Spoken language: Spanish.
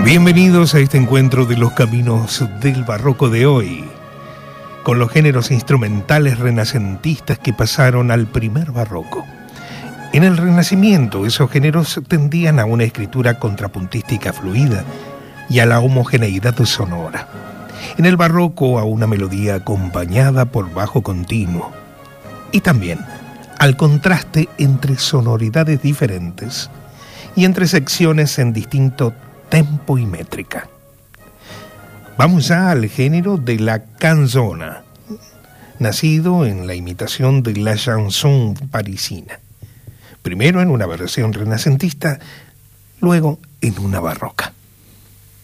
Bienvenidos a este encuentro de los caminos del barroco de hoy, con los géneros instrumentales renacentistas que pasaron al primer barroco. En el Renacimiento, esos géneros tendían a una escritura contrapuntística fluida y a la homogeneidad sonora. En el barroco, a una melodía acompañada por bajo continuo. Y también al contraste entre sonoridades diferentes y entre secciones en distinto tempo y métrica. Vamos ya al género de la canzona, nacido en la imitación de la chanson parisina. Primero en una versión renacentista, luego en una barroca.